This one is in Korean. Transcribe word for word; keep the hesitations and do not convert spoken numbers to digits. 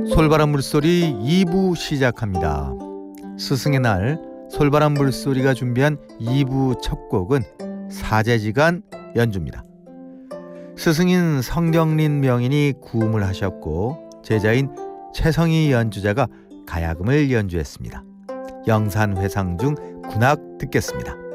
솔바람 물소리 이 부 시작합니다. 스승의 날 솔바람 물소리가 준비한 이 부 첫 곡은 사제지간 연주입니다. 스승인 성경린 명인이 구음을 하셨고 제자인 최성희 연주자가 가야금을 연주했습니다. 영산회상 중 군악 듣겠습니다.